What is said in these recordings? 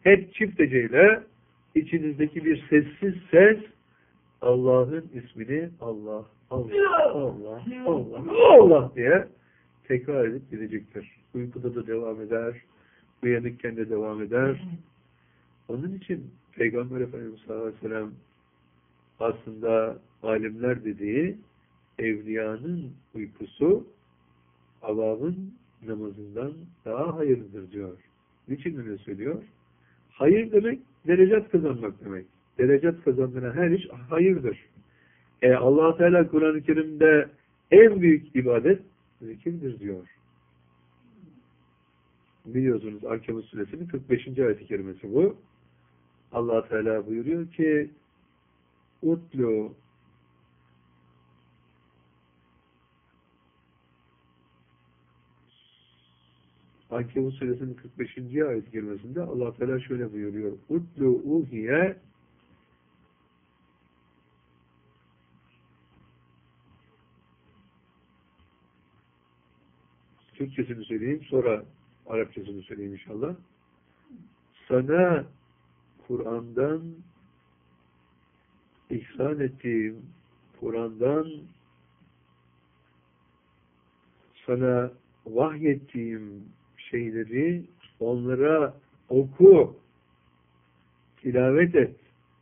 hep çift heceyle içinizdeki bir sessiz ses Allah'ın ismini Allah, Allah, Allah, Allah, Allah diye tekrar edip gidecektir. Uykuda da devam eder, uyanıkken de devam eder. Onun için Peygamber Efendimiz sallallahu aleyhi ve sellem aslında alimler dediği evliyanın uykusu avamın namazından daha hayırlıdır diyor. Niçin öyle söylüyor? Hayır demek derecat kazanmak demek. Derecat kazandıran her iş hayırdır. Allah Teala Kur'an-ı Kerim'de en büyük ibadet zikirdir diyor. Biliyorsunuz Ankebut suresinin 45. ayet-i kerimesi bu. Allah Teala buyuruyor ki Utlu Ankebut suresinin 45. ayet-i kerimesinde Allah Teala şöyle buyuruyor. Utlu uhiye Türkçesini söyleyeyim, sonra Arapçasını söyleyeyim inşallah. Sana Kur'an'dan ihsan ettiğim, Kur'an'dan sana vahyettiğim şeyleri onlara oku, tilavet et.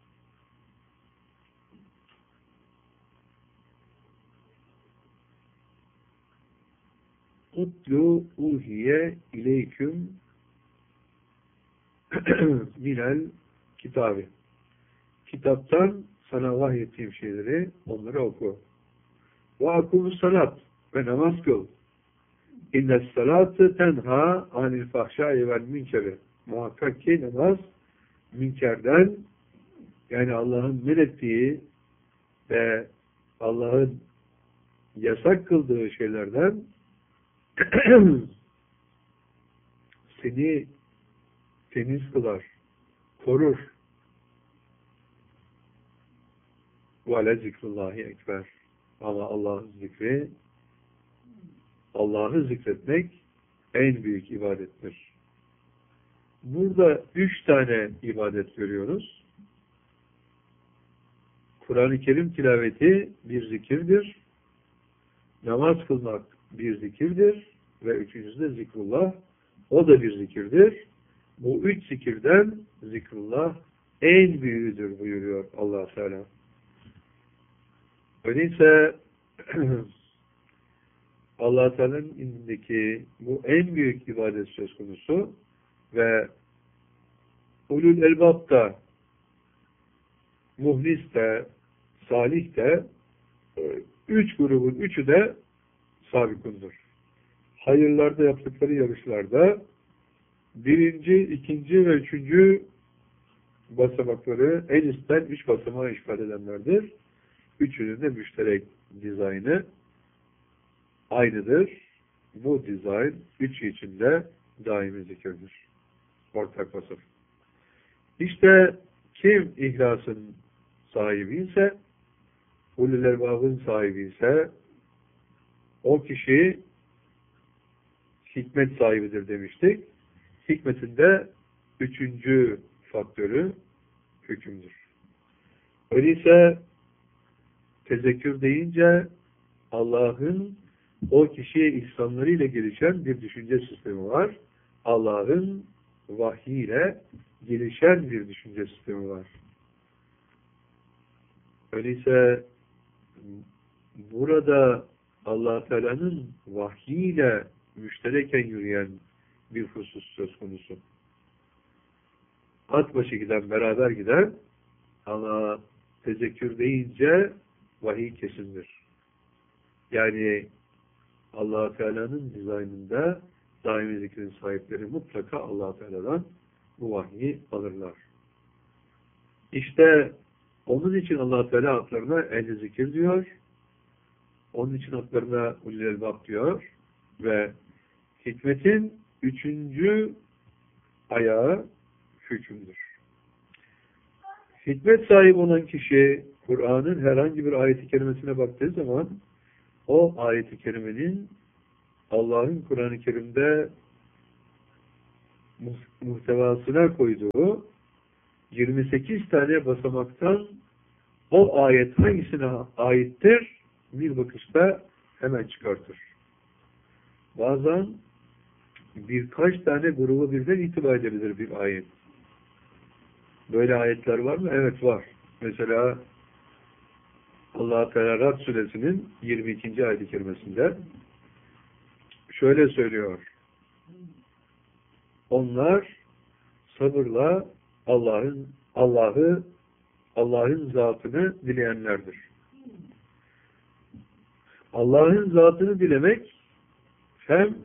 Utlu uhiye ileyküm minel kitabı. Kitaptan sana vahyettiğim şeyleri onlara oku. Ve akumus salat ve namaz kıl. İnnes salatı tenha anil fahşai vel münkeri. Muhakkak ki namaz münkerden, yani Allah'ın men ettiği ve Allah'ın yasak kıldığı şeylerden seni temiz kılar, korur. Ve ale zikrullahi ekber. Ama Allah'ın zikri, Allah'ı zikretmek en büyük ibadettir. Burada 3 tane ibadet görüyoruz. Kur'an-ı Kerim tilaveti bir zikirdir. Namaz kılmak bir zikirdir. Ve üçüncüsü de zikrullah. O da bir zikirdir. Bu 3 zikirden zikrullah en büyüğüdür buyuruyor Allah Teala. Öyleyse Allah Teala'nın indindeki bu en büyük ibadet söz konusu ve ulul elbab da, muhlis de, salih de, 3 grubun 3'ü de sabikundur. Hayırlarda yaptıkları yarışlarda 1., 2. ve 3. basamakları en üstten 3 basamağı işgal edenlerdir. Üçünün de müşterek dizaynı aynıdır. Bu dizayn üçü içinde daimi zikirdir. Ortak vasıf. İşte kim ihlasın sahibi ise, ulul elbabın sahibi ise, o kişi hikmet sahibidir demiştik. Hikmetin de 3. faktörü hükümdür. Öyleyse tezekkür deyince Allah'ın o kişiye ihsanlarıyla gelişen bir düşünce sistemi var. Allah'ın vahyiyle gelişen bir düşünce sistemi var. Öyleyse burada Allah Teala'nın vahyiyle müştereken yürüyen bir husus söz konusu. At başı giden, beraber giden, ama tezekkür deyince vahiy kesindir. Yani Allah Teala'nın dizaynında daimi zikrin sahipleri mutlaka Allah Teala'dan bu vahyi alırlar. İşte onun için Allah Teala haklarına ehli zikir diyor. Onun için haklarına ulul elbab diyor ve hikmetin 3. ayağı hükümdür. Hikmet sahibi olan kişi Kur'an'ın herhangi bir ayet-i kerimesine baktığı zaman o ayet-i kerimenin Allah'ın Kur'an-ı Kerim'de muhtevasına koyduğu 28 tane basamaktan o ayet hangisine aittir? Bir bakışta hemen çıkartır. Bazen birkaç tane grubu birden itibar edebilir bir ayet. Böyle ayetler var mı? Evet, var. Mesela Allah-u Teala Rad suresinin 22. ayet-i kerimesinde şöyle söylüyor. Onlar sabırla Allah'ın zatını dileyenlerdir. Allah'ın zatını dilemek hem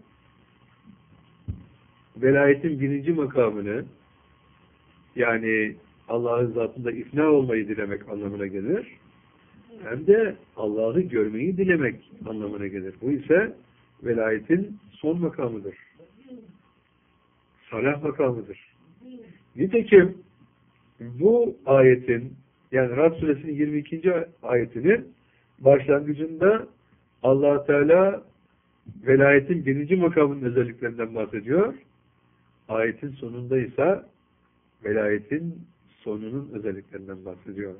velayetin birinci makamını, yani Allah'ın zatında ifna olmayı dilemek anlamına gelir. Hem de Allah'ı görmeyi dilemek anlamına gelir. Bu ise velayetin son makamıdır. Salah makamıdır. Nitekim bu ayetin, yani Rad suresinin 22. ayetinin başlangıcında Allah Teala velayetin birinci makamının özelliklerinden bahsediyor. Ayetin sonunda ise velayetin sonunun özelliklerinden bahsediyor.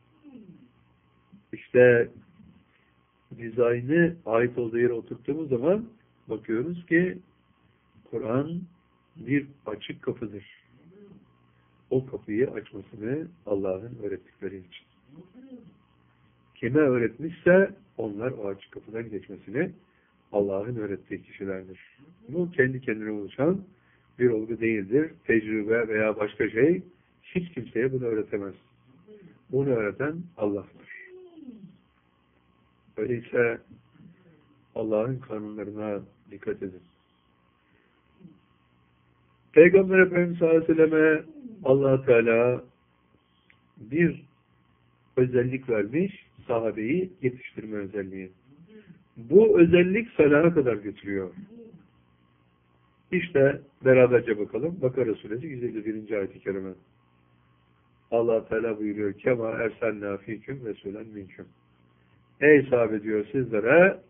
İşte dizaynı ait olduğu yere oturttuğumuz zaman bakıyoruz ki Kur'an bir açık kapıdır. O kapıyı açmasını Allah'ın öğrettikleri için. Kime öğretmişse onlar o açık kapıdan geçmesini Allah'ın öğrettiği kişilerdir. Bu kendi kendine oluşan bir olgu değildir. Tecrübe veya başka şey hiç kimseye bunu öğretemez. Bunu öğreten Allah'tır. Öyleyse Allah'ın kanunlarına dikkat edin. Peygamber Efendimiz sallallahu aleyhi ve selleme Allah Teala bir özellik vermiş, sahabeyi yetiştirme özelliği. Bu özellik salaha kadar götürüyor. İşte beraberce bakalım. Bakara suresi 151. ayet-i kerime. Allah Teala buyuruyor: "Kema erselnâ fîküm resûlen minküm." Ey sahabe diyor, sizlere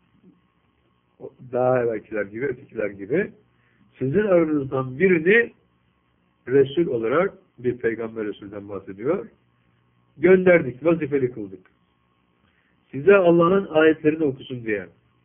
daha evvelkiler gibi, ötekiler gibi sizin aranızdan birini Resul olarak, bir peygamber Resul'den bahsediyor, gönderdik, vazifeli kıldık. Size Allah'ın ayetlerini okusun diye.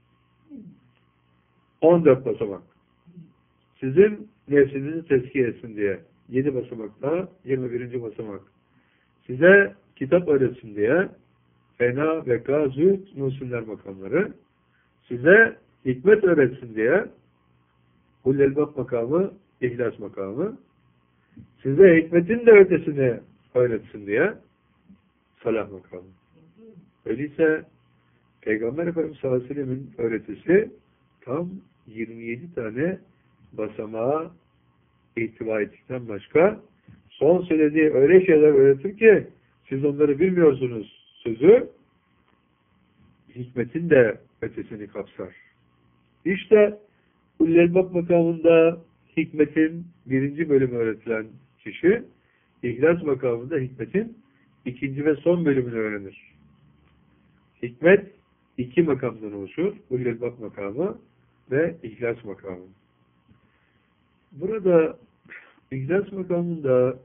14 basamak. Sizin nefsinizi tezkiye etsin diye. 7 basamakta 21. basamak. Size kitap öğretsin diye. Fena, veka, zühd, nusinler makamları. Size hikmet öğretsin diye. Hullelbab makamı, ihlas makamı. Size hikmetin de ötesini öğretsin diye. Salah makamı. Öyleyse Peygamber Efendimiz sallallahu aleyhi ve sellem'in öğretisi tam 27 tane basamağa itibar ettikten başka son söylediği öyle şeyler öğretir ki siz onları bilmiyorsunuz sözü hikmetin de ötesini kapsar. İşte Ullelbab makamında hikmetin 1. bölümü öğretilen kişi İhlas makamında hikmetin 2. ve son bölümünü öğrenir. Hikmet 2 makamdan oluşur. Ullelbab makamı ve İhlas makamı. Burada İhlas makamında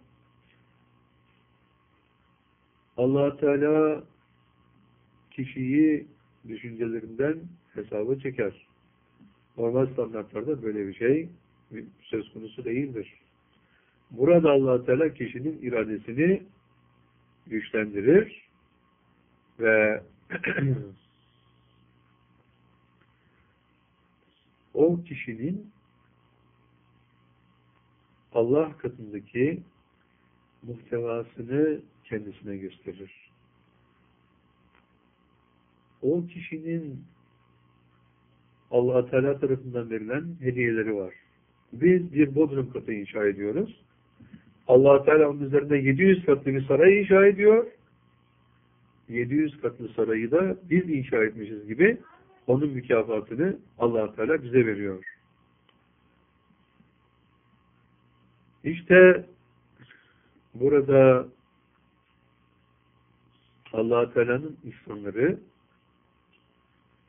Allah Teala kişiyi düşüncelerinden hesaba çeker. Normal standartlarda böyle bir şey söz konusu değildir. Burada Allah Teala kişinin iradesini güçlendirir ve o kişinin Allah katındaki muhtevasını kendisine gösterir. O kişinin Allah Teala tarafından verilen hediyeleri var. Biz bir bodrum katı inşa ediyoruz. Allah Teala onun üzerinde 700 katlı bir saray inşa ediyor. 700 katlı sarayı da biz inşa etmişiz gibi onun mükafatını Allah Teala bize veriyor. İşte burada Allah Teala'nın ihsanları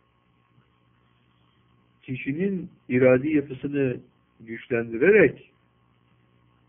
kişinin iradi yapısını güçlendirerek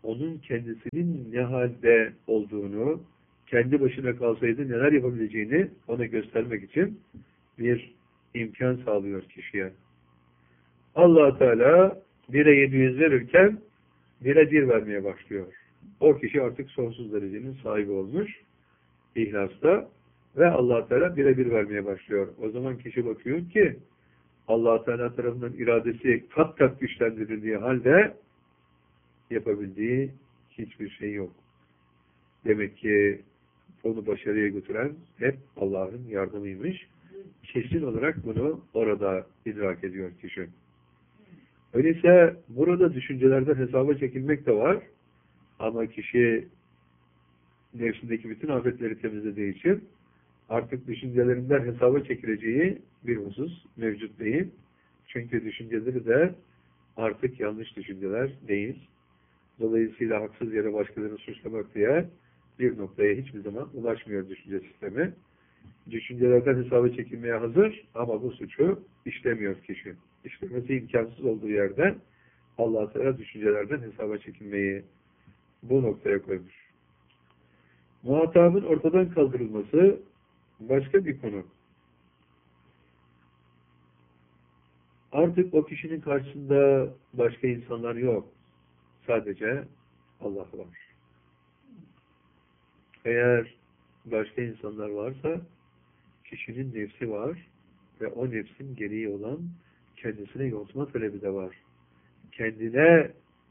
onun kendisinin ne halde olduğunu, kendi başına kalsaydı neler yapabileceğini ona göstermek için bir imkan sağlıyor kişiye. Allah Teala 1'e 700 verirken 1'e 1 vermeye başlıyor. O kişi artık sonsuz derecenin sahibi olmuş İhlas'ta ve Allah Teala 1'e 1 vermeye başlıyor. O zaman kişi bakıyor ki Allah Teala tarafından iradesi kat kat güçlendirildiği halde yapabildiği hiçbir şey yok. Demek ki onu başarıya götüren hep Allah'ın yardımıymış. Kesin olarak bunu orada idrak ediyor kişi. Öyleyse burada düşüncelerden hesaba çekilmek de var. Ama kişi nefsindeki bütün afetleri temizlediği için artık düşüncelerinden hesaba çekileceği bir husus mevcut değil. Çünkü düşünceleri de artık yanlış düşünceler değil. Dolayısıyla haksız yere başkalarını suçlamak diye bir noktaya hiçbir zaman ulaşmıyor düşünce sistemi. Düşüncelerden hesaba çekilmeye hazır ama bu suçu işlemiyor kişi. İşlemesi imkansız olduğu yerde Allah Teala düşüncelerden hesaba çekilmeyi bu noktaya koymuş. Muhatabın ortadan kaldırılması başka bir konu. Artık o kişinin karşısında başka insanlar yok. Sadece Allah var. Eğer başka insanlar varsa kişinin nefsi var ve o nefsin gereği olan kendisine yontma talebi de var. Kendine,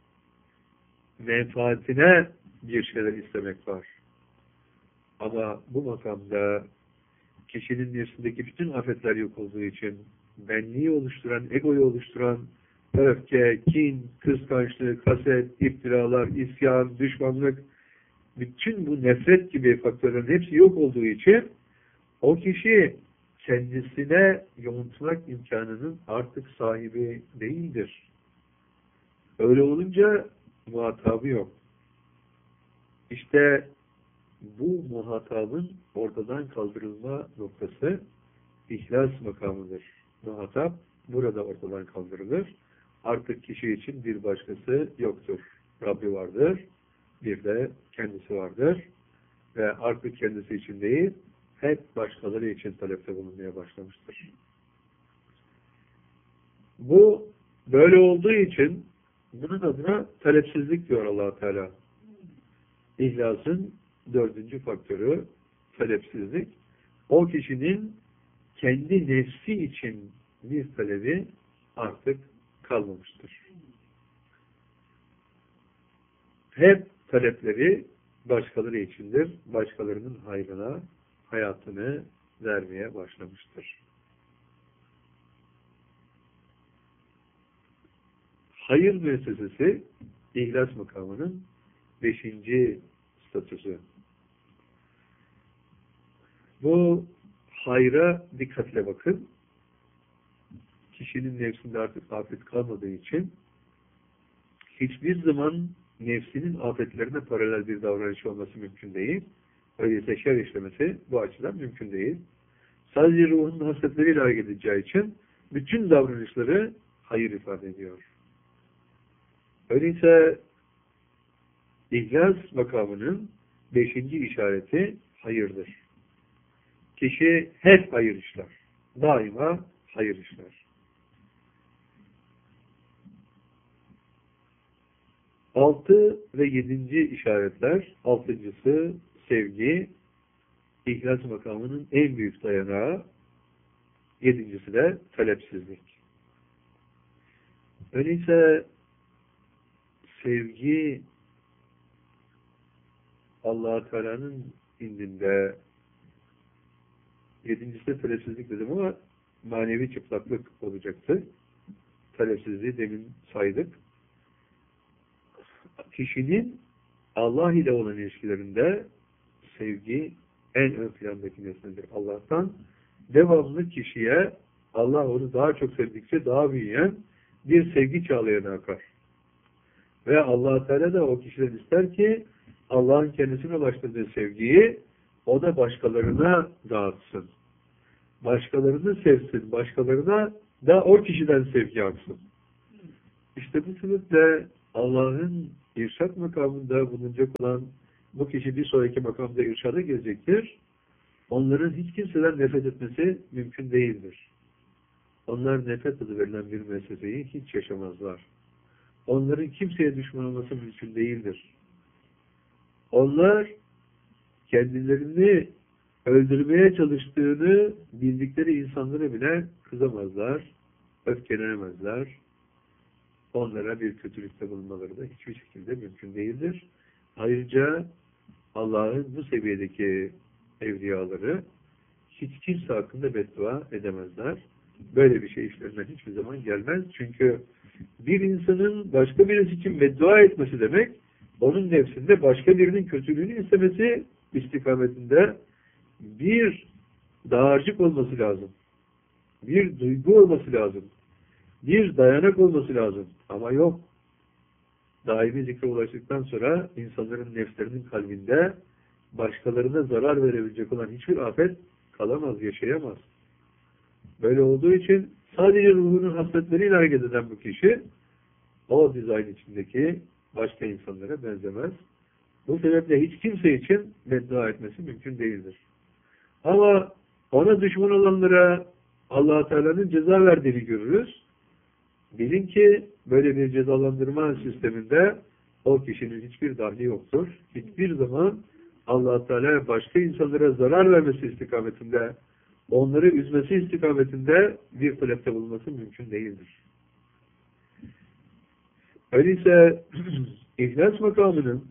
menfaatine bir şeyler istemek var. Ama bu makamda kişinin nefsindeki bütün afetler yok olduğu için benliği oluşturan, egoyu oluşturan öfke, kin, kıskançlık, haset, iftiralar, isyan, düşmanlık, bütün bu nefret gibi faktörlerin hepsi yok olduğu için o kişi kendisine yontmak imkanının artık sahibi değildir. Öyle olunca muhatabı yok. İşte bu muhatabın ortadan kaldırılma noktası ihlas makamıdır. Muhatap burada ortadan kaldırılır. Artık kişi için bir başkası yoktur. Rabbi vardır. Bir de kendisi vardır. Ve artık kendisi için değil, hep başkaları için talepte bulunmaya başlamıştır. Bu böyle olduğu için bunun adına talepsizlik diyor Allah Teala. İhlasın 4. faktörü talepsizlik. O kişinin kendi nefsi için bir talebi artık kalmamıştır. Hep talepleri başkaları içindir. Başkalarının hayrına hayatını vermeye başlamıştır. Hayır müessesesi ihlas makamının 5. statüsü. Bu hayra dikkatle bakın. Kişinin nefsinde artık afet kalmadığı için hiçbir zaman nefsinin afetlerine paralel bir davranış olması mümkün değil. Öyleyse şer işlemesi bu açıdan mümkün değil. Sadece ruhun hasletleriyle hareket edeceği için bütün davranışları hayır ifade ediyor. Öyleyse İhlas makamının 5. işareti hayırdır. Kişi hep hayır işler. Daima hayır işler. 6 ve 7. işaretler, 6.'sı sevgi, İhlas makamının en büyük dayanağı, 7.'si de talepsizlik. Öyleyse sevgi Allah-u Teala'nın indinde, 7.'si de talepsizlik dedim ama manevi çıplaklık olacaktı. Talepsizliği demin saydık. Kişinin Allah ile olan ilişkilerinde sevgi en ön plandaki nesnedir. Allah'tan devamlı kişiye Allah onu daha çok sevdikçe daha büyüyen bir sevgi çağlayanı akar. Ve Allah Teala da o kişiden ister ki Allah'ın kendisine ulaştırdığı sevgiyi o da başkalarına dağıtsın. Başkalarını sevsin, başkalarına da o kişiden sevgi aksın. İşte bu sebeple Allah'ın irşad makamında bulunacak olan bu kişi bir sonraki makamda irşada gelecektir. Onların hiç kimseden nefret etmesi mümkün değildir. Onlar nefret adı verilen bir meseleyi hiç yaşamazlar. Onların kimseye düşman olması mümkün değildir. Onlar kendilerini öldürmeye çalıştığını bildikleri insanlara bile kızamazlar, öfkelenemezler. Onlara bir kötülükte bulunmaları da hiçbir şekilde mümkün değildir. Ayrıca Allah'ın bu seviyedeki evliyaları hiç kimse hakkında beddua edemezler. Böyle bir şey işlerinden hiçbir zaman gelmez. Çünkü bir insanın başka birisi için beddua etmesi demek, onun nefsinde başka birinin kötülüğünü istemesi istikametinde bir dağarcık olması lazım. Bir duygu olması lazım. Bir dayanak olması lazım. Ama yok. Daimi zikre ulaştıktan sonra insanların nefslerinin kalbinde başkalarına zarar verebilecek olan hiçbir afet kalamaz, yaşayamaz. Böyle olduğu için sadece ruhunun hasletleriyle hareket eden bu kişi o dizayn içindeki başka insanlara benzemez. Bu sebeple hiç kimse için beddua etmesi mümkün değildir. Ama ona düşman olanlara Allah-u Teala'nın ceza verdiğini görürüz. Bilin ki böyle bir cezalandırma sisteminde o kişinin hiçbir dahli yoktur. Hiçbir zaman Allah-u Teala başka insanlara zarar vermesi istikametinde, onları üzmesi istikametinde bir talepte bulunması mümkün değildir. Öyleyse İhlas makamının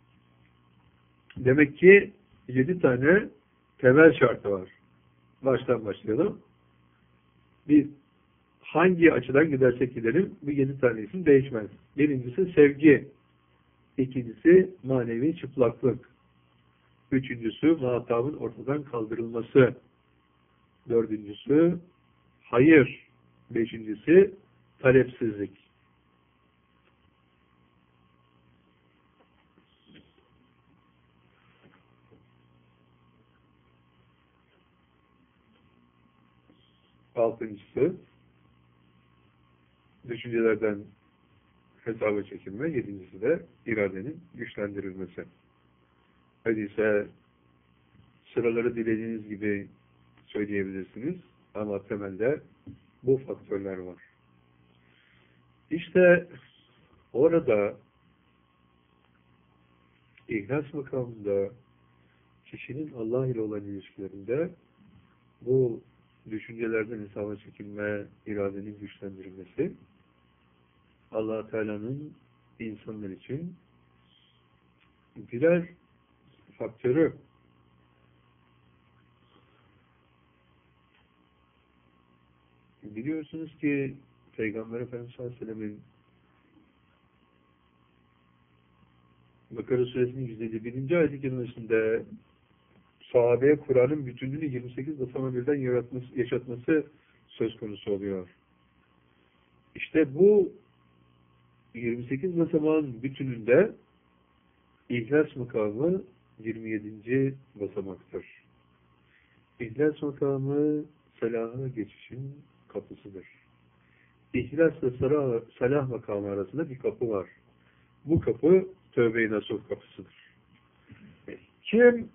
demek ki 7 tane temel şartı var. Baştan başlayalım. Bir, hangi açıdan gidersek gidelim bu 7 tane isim değişmez. Birincisi sevgi. İkincisi manevi çıplaklık. Üçüncüsü muhatabın ortadan kaldırılması. Dördüncüsü hayır. Beşincisi talepsizlik. Altıncısı düşüncelerden hesaba çekilme. Yedincisi de iradenin güçlendirilmesi. Öyleyse sıraları dilediğiniz gibi söyleyebilirsiniz. Ama temelde bu faktörler var. İşte orada İhlas makamında kişinin Allah ile olan ilişkilerinde bu düşüncelerden hesaba çekilme, iradenin güçlendirilmesi Allah Teala'nın insanlar için birer faktörü. Biliyorsunuz ki Peygamber Efendimiz sallallahu aleyhi ve sellem'in Bakara suresinin 151. ayet-i kerimesinde sahabeye Kur'an'ın bütünlüğünü 28 basamağı birden yaşatması söz konusu oluyor. İşte bu 28 basamağın bütününde İhlas makamı 27. basamaktır. İhlas makamı salaha geçişin kapısıdır. İhlasla salah makamı arasında bir kapı var. Bu kapı tövbe-i nasuh kapısıdır. Kim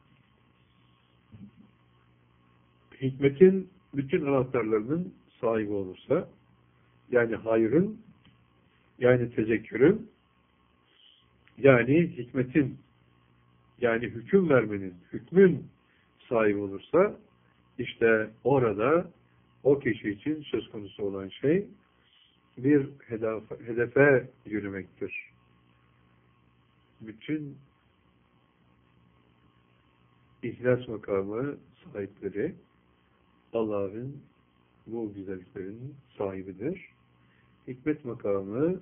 hikmetin bütün anahtarlarının sahibi olursa, yani hayrın, yani tezekkürün, yani hikmetin, yani hüküm vermenin, hükmün sahibi olursa, işte orada o kişi için söz konusu olan şey bir hedefe yürümektir. Bütün İhlas makamı sahipleri Allah'ın bu güzelliklerin sahibidir. Hikmet makamı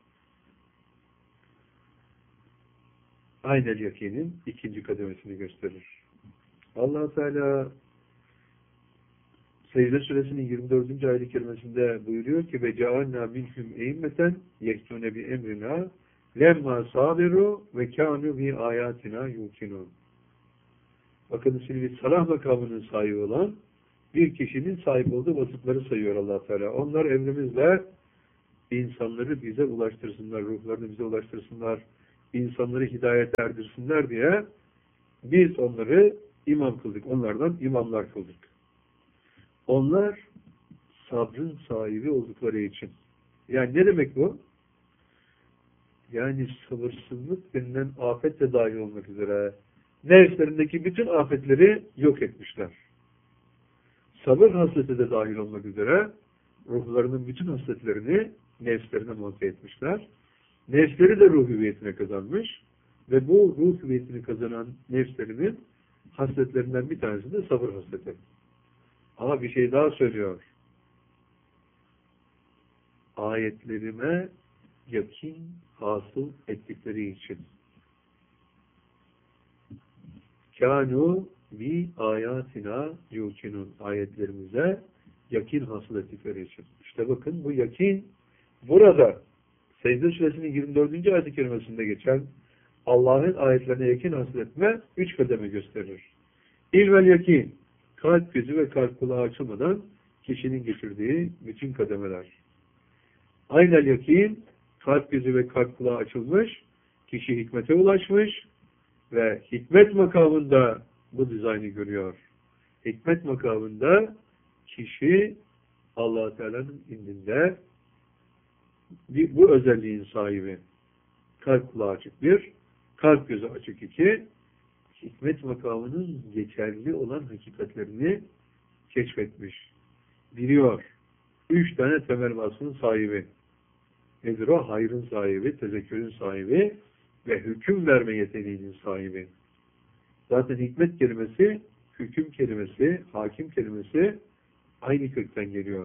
aynel yakinin ikinci kademesini gösterir. Allah Teala Secde Suresinin 24. ayet-i kerimesinde buyuruyor ki ve cealna minhum e'immeten yehtune bi emrina lemma sabiru ve kanu bi ayatina yukinun. Bakın şimdi salah makamının sahibi olan bir kişinin sahip olduğu vasıfları sayıyor Allah Teala. Onlar emrimizle insanları bize ulaştırsınlar, ruhlarını bize ulaştırsınlar, insanları hidayet erdirsinler diye biz onları imam kıldık. Onlardan imamlar kıldık. Onlar sabrın sahibi oldukları için. Yani ne demek bu? Yani sabırsızlık denilen afet de dahil olmak üzere nefslerindeki bütün afetleri yok etmişler. Sabır hasreti de dahil olmak üzere ruhlarının bütün hasletlerini nefslerine monte etmişler. Nefsleri de ruh hüviyetine kazanmış ve bu ruh hüviyetini kazanan nefslerinin hasletlerinden bir tanesi de sabır hasleti. Ama bir şey daha söylüyor. Ayetlerime yakin hasıl ettikleri için. Kânû bi ayatina yukinun, ayetlerimize yakin hasıl ettikleri için. İşte bakın bu yakin burada Secde Suresinin 24. ayet-i kerimesinde geçen Allah'ın ayetlerine yakin hasıl etme 3 kademe gösterir. İlvel yakin, kalp gözü ve kalp kulağı açılmadan kişinin geçirdiği bütün kademeler. Aynel yakin, kalp gözü ve kalp kulağı açılmış, kişi hikmete ulaşmış ve hikmet makamında bu dizaynı görüyor. Hikmet makamında kişi Allah-u Teala'nın indinde bu özelliğin sahibi. Kalp kulağı açık 1, kalp gözü açık 2, hikmet makamının geçerli olan hakikatlerini keşfetmiş. Biliyor. 3 tane temel vasfın sahibi. Nedir o? Hayrın sahibi, tezekkürün sahibi ve hüküm verme yeteneğinin sahibi. Zaten hikmet kelimesi, hüküm kelimesi, hakim kelimesi aynı kökten geliyor.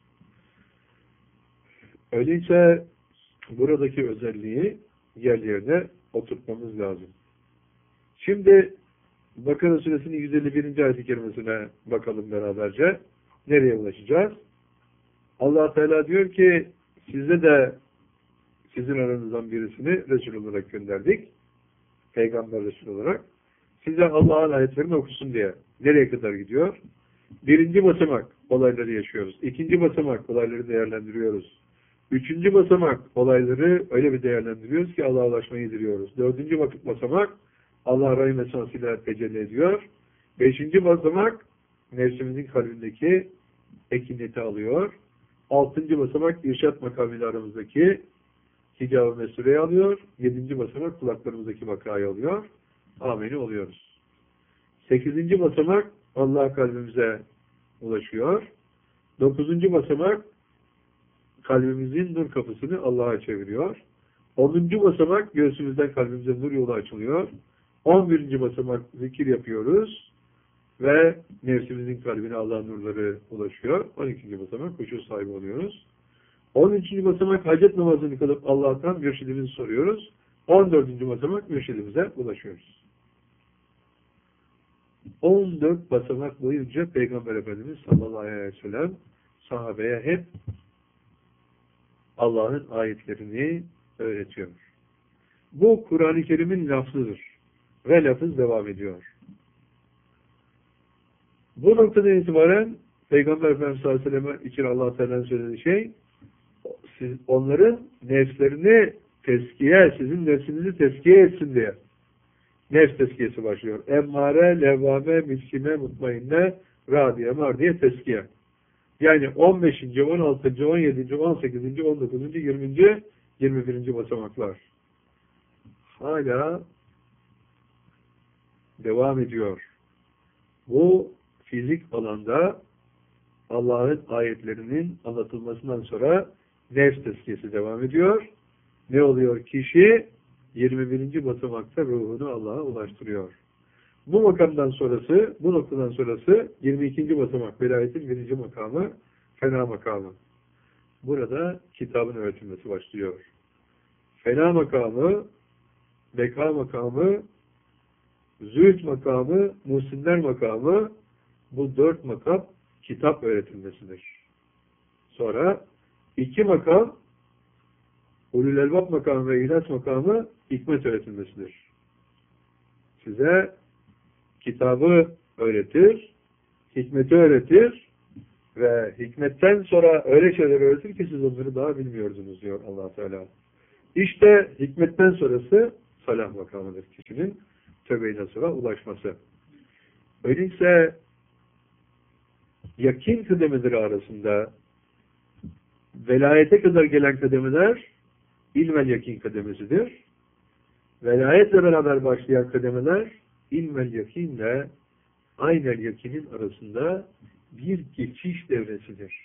Öyleyse buradaki özelliği yerlerine oturtmamız lazım. Şimdi Bakara Suresinin 151. ayet-i kerimesine bakalım beraberce. Nereye ulaşacağız? Allah Teala diyor ki size de sizin aranızdan birisini Resul olarak gönderdik. Peygamber Resul olarak. Size Allah'ın ayetlerini okusun diye. Nereye kadar gidiyor? 1. basamak olayları yaşıyoruz. 2. basamak olayları değerlendiriyoruz. 3. basamak olayları öyle bir değerlendiriyoruz ki Allah'a ulaşmayı diliyoruz. 4. basamak Allah rahim esasıyla tecelli ediyor. 5. basamak nefsimizin kalbindeki ekiniyeti alıyor. 6. basamak irşat makamıyla aramızdaki hicab-ı mesureyi alıyor. 7. basamak kulaklarımızdaki vakayı alıyor. Ameni oluyoruz. 8. basamak Allah kalbimize ulaşıyor. 9. basamak kalbimizin nur kapısını Allah'a çeviriyor. 10. basamak göğsümüzden kalbimize nur yolu açılıyor. 11. basamak zikir yapıyoruz ve nefsimizin kalbine Allah'ın nurları ulaşıyor. 12. basamak huşu sahibi oluyoruz. 13. basamak hacet namazını kılıp Allah'tan mürşidimizi soruyoruz. 14. basamak mürşidimize ulaşıyoruz. 14 basamak boyunca Peygamber Efendimiz sallallahu aleyhi ve sellem sahabeye hep Allah'ın ayetlerini öğretiyor. Bu Kur'an-ı Kerim'in lafzıdır. Ve lafız devam ediyor. Bu noktadan itibaren Peygamber Efendimiz sallallahu aleyhi ve sellem için Allah Teala'nın söylediği şey onların nefslerini tezkiye, sizin nefsinizi tezkiye etsin diye. Nefs tezkiyesi başlıyor. Emmare, levvame, miskime, mutmainne, radiye, mardiye tezkiye. Yani 15. 16. 17. 18. 19. 20. 21. basamaklar. Hala devam ediyor. Bu fizik alanda Allah'ın ayetlerinin anlatılmasından sonra nefs tezkiyesi devam ediyor. Ne oluyor? Kişi 21. basamakta ruhunu Allah'a ulaştırıyor. Bu makamdan sonrası, bu noktadan sonrası 22. basamak, velayetin 1. makamı, fena makamı. Burada kitabın öğretilmesi başlıyor. Fena makamı, beka makamı, zühd makamı, muhsinler makamı, bu 4 makam kitap öğretilmesidir. Sonra 2 makam, ulul elbab makamı ve ihlas makamı hikmet öğretilmesidir. Size kitabı öğretir, hikmeti öğretir Ve hikmetten sonra öyle şeyler öğretir ki siz onları daha bilmiyordunuz diyor Allah Teala. İşte hikmetten sonrası salah makamıdır kişinin tövbe-i nasuha ulaşması. Öyleyse yakin kıdemeleri arasında velayete kadar gelen kademeler ilmel yakin kademesidir. Velayetle beraber başlayan kademeler ilmel yakinle aynel yakinin arasında bir geçiş devresidir.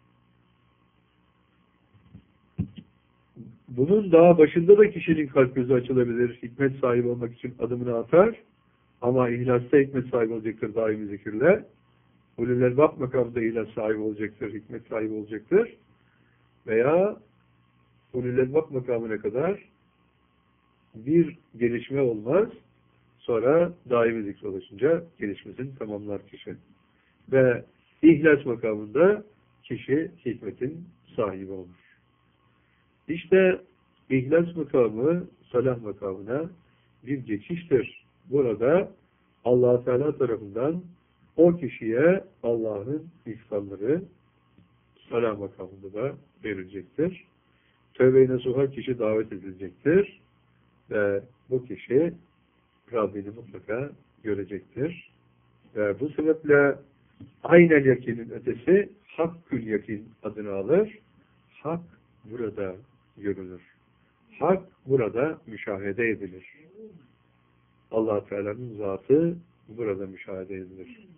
Bunun daha başında da kişinin kalp gözü açılabilir, hikmet sahibi olmak için adımını atar ama ihlasta hikmet sahibi olacaktır daimi zikirle. Ulul elbab makamında ihlas sahibi olacaktır, hikmet sahibi olacaktır. Veya ulul elbab makamına kadar bir gelişme olmaz. Sonra daimi zikre ulaşınca gelişmesini tamamlar kişi. Ve ihlas makamında kişi hikmetin sahibi olur. İşte ihlas makamı salah makamına bir geçiştir. Burada Allah Teala tarafından o kişiye Allah'ın ihsanları salah makamında da verilecektir. Tövbe-i nasuha kişi davet edilecektir. Ve bu kişi Rabbini mutlaka görecektir. Ve bu sebeple aynel yakinin ötesi hakkül yakin adını alır. Hak burada görülür. Hak burada müşahede edilir. Allah Teala'nın zatı burada müşahede edilir.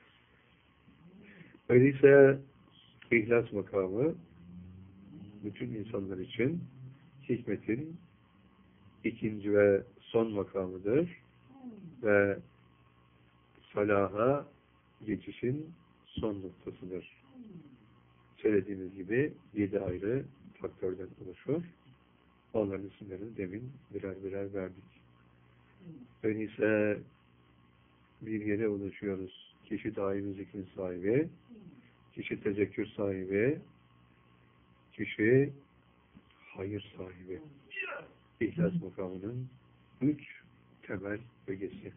Öyleyse ihlas makamı bütün insanlar için hikmetin ikinci ve son makamıdır ve salaha geçişin son noktasıdır. Söylediğimiz gibi 7 ayrı faktörden oluşur. Onların isimlerini demin birer birer verdik. Öyleyse bir yere ulaşıyoruz. Kişi daimi zikrin sahibi, kişi tezekkür sahibi, kişi hayır sahibi. İhlas makamının 3 temel ögesi.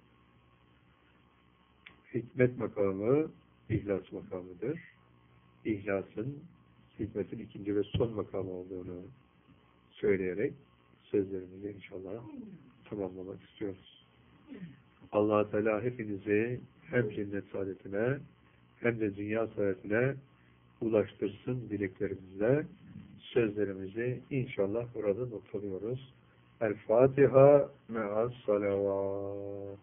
Hikmet makamı ihlas makamıdır. İhlasın hikmetin ikinci ve son makamı olduğunu söyleyerek sözlerimizi inşallah tamamlamak istiyoruz. Allah Teala hepinizi hem cennet saadetine hem de dünya saadetine ulaştırsın dileklerimizle. Sözlerimizi inşallah burada noktalıyoruz. El Fatiha me'as salavat.